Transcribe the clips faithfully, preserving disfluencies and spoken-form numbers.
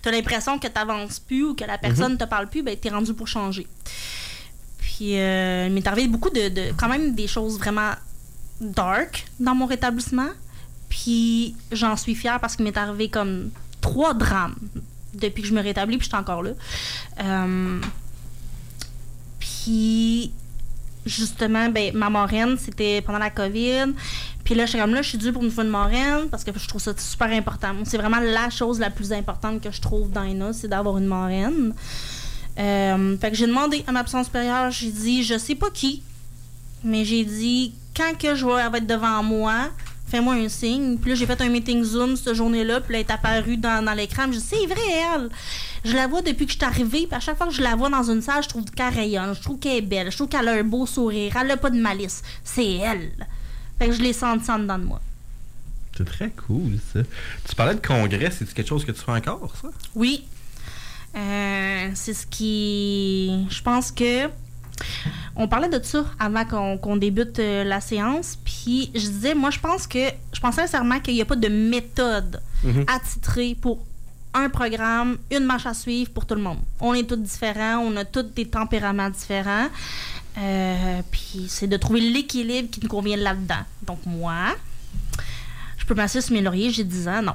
tu as l'impression que tu n'avances plus ou que la personne ne mm-hmm. te parle plus, ben, tu es rendu pour changer. Puis, euh, il m'est arrivé beaucoup de, de. quand même des choses vraiment dark dans mon rétablissement. Puis, j'en suis fière parce qu'il m'est arrivé comme trois drames depuis que je me rétablis, puis je suis encore là. Euh, puis, justement, ben, ma marraine, c'était pendant la COVID. Puis là, je suis comme là, je suis due pour une fois de marraine parce que je trouve ça super important. C'est vraiment la chose la plus importante que je trouve dans N A, c'est d'avoir une marraine. Euh, fait que j'ai demandé à ma puissance supérieure, j'ai dit, je sais pas qui, mais j'ai dit, quand que je vais être devant moi, fais-moi un signe. Puis là, j'ai fait un meeting Zoom cette journée-là, puis là, elle est apparue dans, dans l'écran. Je dis, c'est vrai, elle. Je la vois depuis que je suis arrivée, puis à chaque fois que je la vois dans une salle, je trouve qu'elle rayonne, je trouve qu'elle est belle, je trouve qu'elle a un beau sourire, elle n'a pas de malice. C'est elle. Fait que je l'ai senti en dedans de moi. C'est très cool, ça. Tu parlais de congrès, c'est quelque chose que tu fais encore, ça? Oui. Euh, c'est ce qui... Je pense que... On parlait de ça avant qu'on, qu'on débute euh, la séance, puis je disais, moi, je pense que... Je pense sincèrement qu'il n'y a pas de méthode mm-hmm. attitrée pour un programme, une marche à suivre pour tout le monde. On est tous différents, on a tous des tempéraments différents, euh, puis c'est de trouver l'équilibre qui nous convient là-dedans. Donc, moi... Je peux m'asseoir sur mes lauriers, j'ai dix ans, non.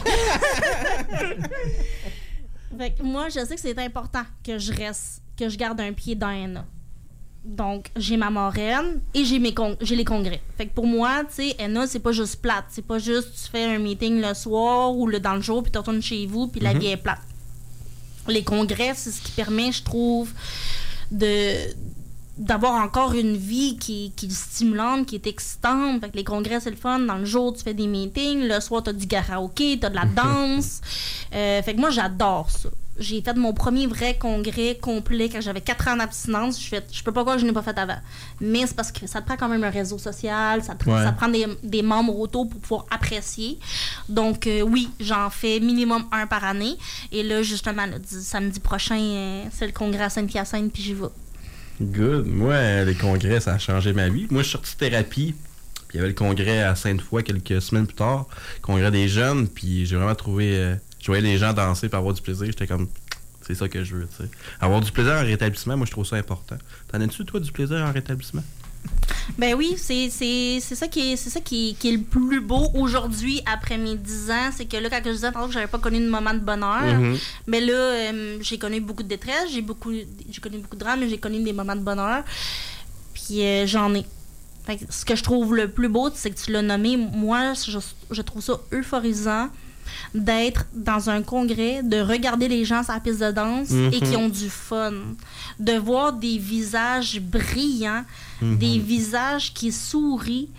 Fait que moi, je sais que c'est important que je reste, que je garde un pied dans N A. Donc, j'ai ma marraine et j'ai, mes con- j'ai les congrès. Fait que pour moi, tu sais, N A, c'est pas juste plate. C'est pas juste tu fais un meeting le soir ou le, dans le jour, puis tu retournes chez vous, puis mm-hmm. la vie est plate. Les congrès, c'est ce qui permet, je trouve, de... d'avoir encore une vie qui, qui est stimulante, qui est excitante. Fait que les congrès, c'est le fun. Dans le jour, tu fais des meetings. Le soir, t'as du karaoké, t'as de la danse. Euh, fait que moi, j'adore ça. J'ai fait mon premier vrai congrès complet quand j'avais quatre ans d'abstinence. Je fais, je peux pas croire que je n'ai pas fait avant. Mais c'est parce que ça te prend quand même un réseau social. Ça te, ouais. ça te prend des, des membres autour pour pouvoir apprécier. Donc, euh, oui, j'en fais minimum un par année. Et là, justement, le samedi prochain, euh, c'est le congrès à Saint-Hyacinthe, puis j'y vais. Good. Moi, les congrès, ça a changé ma vie. Moi, je suis sorti de thérapie, puis il y avait le congrès à Sainte-Foy quelques semaines plus tard, congrès des jeunes, puis j'ai vraiment trouvé... Euh, je voyais les gens danser pour avoir du plaisir. J'étais comme, c'est ça que je veux, tu sais. Avoir du plaisir en rétablissement, moi, je trouve ça important. T'en as-tu, toi, du plaisir en rétablissement? Ben oui, c'est, c'est, c'est ça, qui est, c'est ça qui, est, qui est le plus beau aujourd'hui, après mes dix ans. C'est que là, quand je disais tantôt que j'avais pas connu de moment de bonheur, mm-hmm. mais là, euh, j'ai connu beaucoup de détresse, j'ai, beaucoup, j'ai connu beaucoup de drames, mais j'ai connu des moments de bonheur. Puis euh, j'en ai. Fait que ce que je trouve le plus beau, c'est que tu l'as nommé. Moi, je, je trouve ça euphorisant d'être dans un congrès, de regarder les gens sur la piste de danse mm-hmm. et qui ont du fun. De voir des visages brillants, mm-hmm. des visages qui sourient.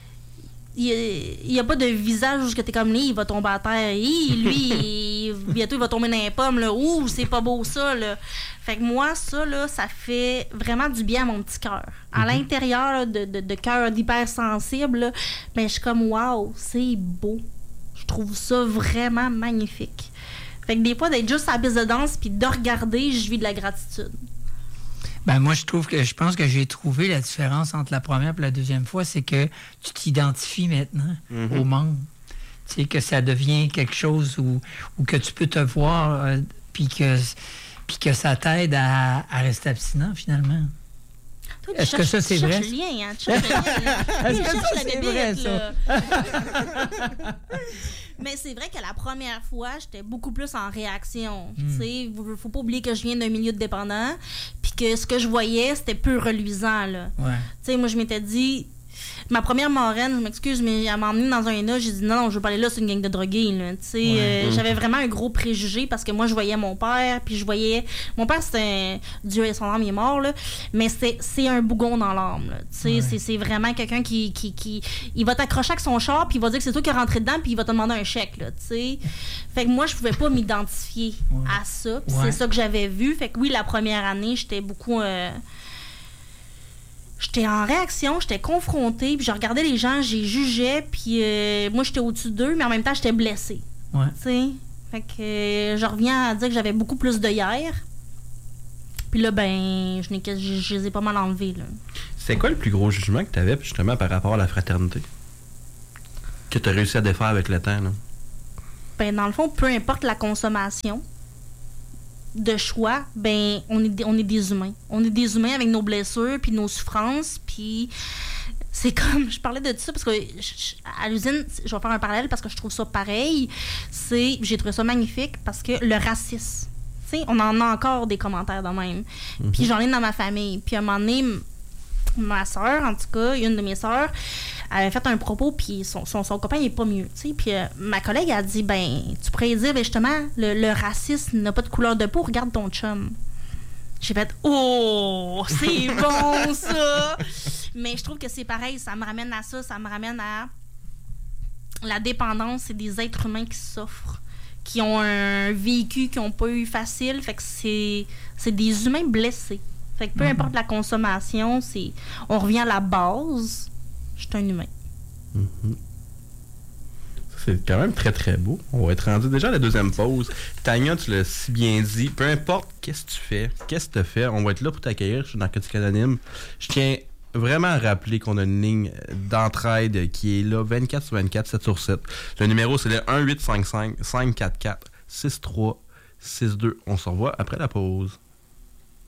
Il n'y a, a pas de visage où tu es comme lui, il va tomber à terre. Hi, lui, il, bientôt, il va tomber dans les pommes. Là. Ouh, c'est pas beau ça. Là. Fait que moi, ça, là, ça fait vraiment du bien à mon petit cœur. À mm-hmm. l'intérieur là, de, de, de cœur d'hypersensible, là, ben, je suis comme, waouh, c'est beau. Je trouve ça vraiment magnifique. Fait que des fois, d'être juste à la piste de danse puis de regarder, je vis de la gratitude. Ben moi, je trouve que je pense que j'ai trouvé la différence entre la première et la deuxième fois, c'est que tu t'identifies maintenant mm-hmm. au monde. Tu sais, que ça devient quelque chose où, où que tu peux te voir euh, puis que, puis que ça t'aide à, à rester abstinent, finalement. Toi, Est-ce cherches, que ça, c'est vrai? Tu cherches le lien, hein? Tu cherches le lien. Est-ce que ça, c'est vrai, ça? Mais c'est vrai que la première fois, j'étais beaucoup plus en réaction. Mm. Tu sais, faut pas oublier que je viens d'un milieu de dépendant, puis que ce que je voyais, c'était peu reluisant, là. Ouais. Tu sais, moi, je m'étais dit... Ma première marraine, je m'excuse, mais elle m'a emmenée dans un N A. J'ai dit non, non, je veux pas aller là, c'est une gang de drogués. Là. Ouais. Euh, mmh. J'avais vraiment un gros préjugé parce que moi, je voyais mon père, puis je voyais. Mon père, c'était un... Dieu et son âme, il est mort, là. Mais c'est, c'est un bougon dans l'âme. Là. Ouais. C'est, c'est vraiment quelqu'un qui, qui, qui. Il va t'accrocher avec son char, puis il va dire que c'est toi qui es rentré dedans, puis il va te demander un chèque. Là, t'sais. Fait que moi, je pouvais pas m'identifier ouais. à ça. Puis ouais. c'est ça que j'avais vu. Fait que oui, la première année, j'étais beaucoup. Euh... J'étais en réaction, j'étais confrontée, puis je regardais les gens, j'ai jugeais, puis euh, moi, j'étais au-dessus d'eux, mais en même temps, j'étais blessée. Ouais. Tu sais? Fait que euh, je reviens à dire que j'avais beaucoup plus de hier. Puis là, ben, je, n'ai, je, je les ai pas mal enlevés, là. C'est quoi le plus gros jugement que tu avais, justement, par rapport à la fraternité? Que tu as réussi à défaire avec le temps, là? Ben, dans le fond, peu importe la consommation, de choix, ben on est, on est des humains. On est des humains avec nos blessures, puis nos souffrances, puis c'est comme, je parlais de ça parce que je, à l'usine, je vais faire un parallèle parce que je trouve ça pareil, c'est, j'ai trouvé ça magnifique parce que le racisme, tu sais, on en a encore des commentaires de même. Mm-hmm. Puis j'en ai dans ma famille. Puis à un moment donné, ma soeur, en tout cas, une de mes soeurs, elle avait fait un propos, puis son, son, son copain, il est pas mieux, tu sais. Puis euh, ma collègue a dit, ben, tu pourrais dire, ben, justement, le, le racisme n'a pas de couleur de peau, regarde ton chum. J'ai fait, oh, c'est bon, ça! Mais je trouve que c'est pareil, ça me ramène à ça, ça me ramène à la dépendance, c'est des êtres humains qui souffrent, qui ont un vécu qu'ils n'ont pas eu facile, fait que c'est, c'est des humains blessés. Fait que peu mm-hmm. importe la consommation, c'est, on revient à la base. Je suis un humain. Mm-hmm. C'est quand même très très beau. On va être rendu déjà à la deuxième pause. Tania, tu l'as si bien dit. Peu importe qu'est-ce que tu fais, qu'est-ce que tu fais, on va être là pour t'accueillir chez Narcotique Anonyme. Je tiens vraiment à rappeler qu'on a une ligne d'entraide qui est là vingt-quatre sur vingt-quatre, sept sur sept. Le numéro, c'est le un huit cinq cinq, cinq quatre quatre, six trois six deux. On se revoit après la pause.